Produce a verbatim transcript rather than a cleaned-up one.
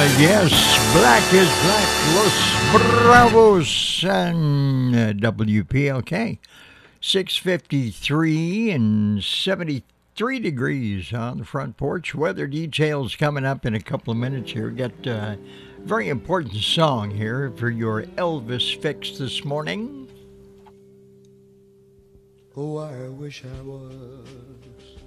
Yes, Black is Black, Los Bravos, and uh, W P L K. six fifty-three and seventy-three degrees on the front porch. Weather details coming up in a couple of minutes here. Got a very important song here for your Elvis fix this morning. Oh, I wish I was